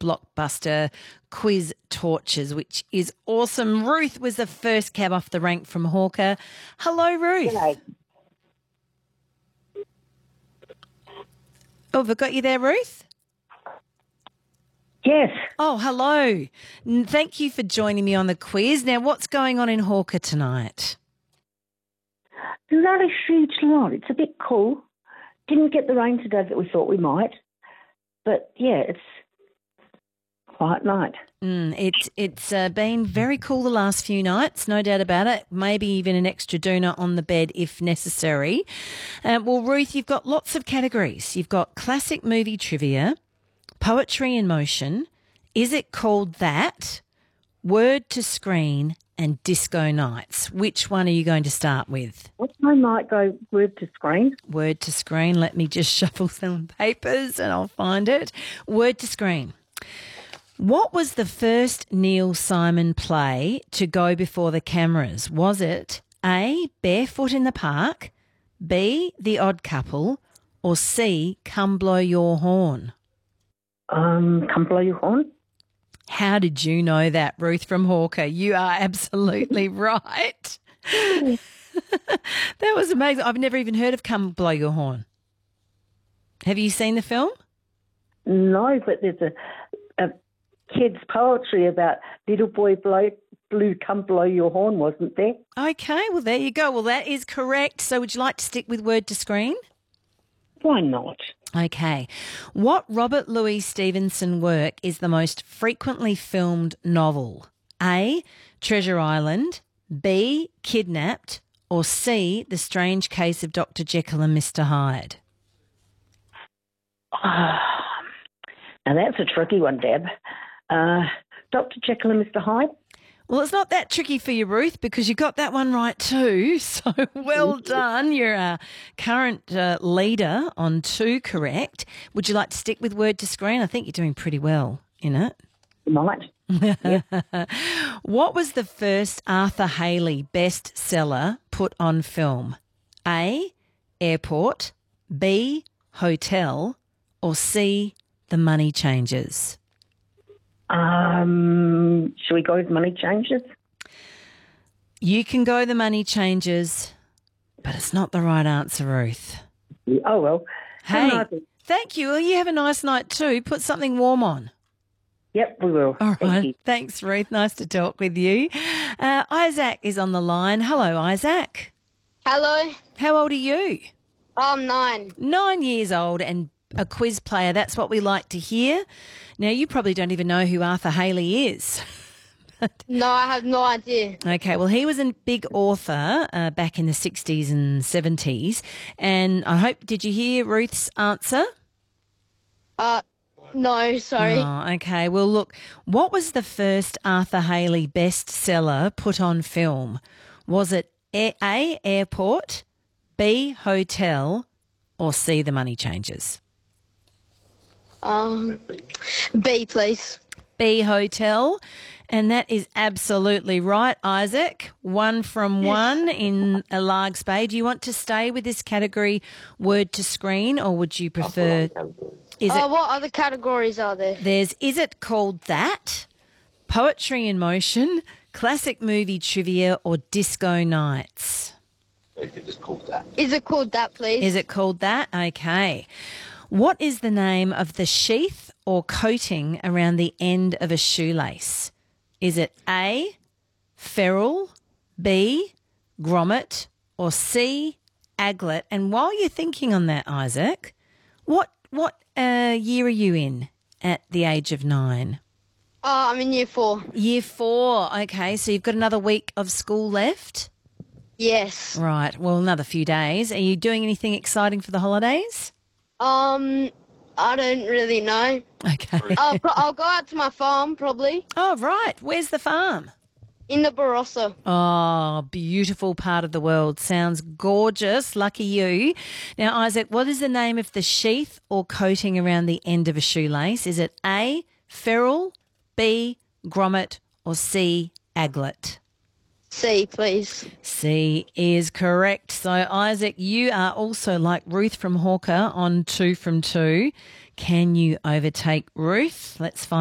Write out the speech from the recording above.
blockbuster Quiz Torches, which is awesome. Ruth was the first cab off the rank from Hawker. Hello, Ruth. G'day. Oh, have I got you there, Ruth? Yes. Oh, hello. Thank you for joining me on the quiz. Now, what's going on in Hawker tonight? Not a huge lot. It's a bit cool. Didn't get the rain today that we thought we might. But, yeah, it's a quiet night. It's been very cool the last few nights, no doubt about it. Maybe even an extra doona on the bed if necessary. Well, Ruth, you've got lots of categories. You've got classic movie trivia, poetry in motion, Is It Called That?, Word to Screen and Disco Nights. Which one are you going to start with? I might go word to screen. Word to Screen. Let me just shuffle some papers and I'll find it. Word to Screen. What was the first Neil Simon play to go before the cameras? Was it A, Barefoot in the Park, B, The Odd Couple, or C, Come Blow Your Horn? Come blow your horn. How did you know that, Ruth from Hawker? You are absolutely right. That was amazing. I've never even heard of Come Blow Your Horn. Have you seen the film? No, but there's a kid's poetry about little boy blue come blow your horn, wasn't there? Okay, well, there you go. Well, that is correct. So would you like to stick with Word to Screen? Why not? Okay. What Robert Louis Stevenson work is the most frequently filmed novel? A, Treasure Island, B, Kidnapped, or C, The Strange Case of Dr. Jekyll and Mr. Hyde? Now that's a tricky one, Deb. Dr. Jekyll and Mr. Hyde? Well, it's not that tricky for you, Ruth, because you got that one right too. So well done. You're a current leader on 2 correct. Would you like to stick with Word to Screen? I think you're doing pretty well in it. Might. What was the first Arthur Haley bestseller put on film? A, Airport, B, Hotel, or C, The Money Changers? Should we go with Money Changers? You can go The Money Changers, but it's not the right answer, Ruth. Oh, well. Hey, thank you. Well, you have a nice night too. Put something warm on. Yep, we will. All right. Thank you. Thanks, Ruth. Nice to talk with you. Isaac is on the line. Hello, Isaac. Hello. How old are you? I'm 9. 9 years old and a quiz player. That's what we like to hear. Now, you probably don't even know who Arthur Haley is. No, I have no idea. Okay, well, he was a big author back in the 60s and 70s. And I hope, did you hear Ruth's answer? No, sorry. Oh, okay. Well, look, what was the first Arthur Haley bestseller put on film? Was it A, Airport, B, Hotel, or C, The Money Changers? B, please. B, Hotel. And that is absolutely right, Isaac. 1 from 1 in a Larg Spade. Do you want to stay with this category, Word to Screen, or would you prefer... What other categories are there? There's Is It Called That?, Poetry in Motion, Classic Movie Trivia, or Disco Nights? Is it called that, please? Is it called that? Okay. What is the name of the sheath or coating around the end of a shoelace? Is it A, ferrule, B, grommet, or C, aglet? And while you're thinking on that, Isaac, what year are you in at the age of 9? I'm in year 4. Year 4. Okay, so you've got another week of school left? Yes. Right. Well, another few days. Are you doing anything exciting for the holidays? I don't really know. Okay. I'll go out to my farm, probably. Oh, right. Where's the farm? In the Barossa. Oh, beautiful part of the world. Sounds gorgeous. Lucky you. Now, Isaac, what is the name of the sheath or coating around the end of a shoelace? Is it A, ferrule, B, grommet, or C, aglet? C, please. C is correct. So, Isaac, you are also like Ruth from Hawker on 2 from 2. Can you overtake Ruth? Let's find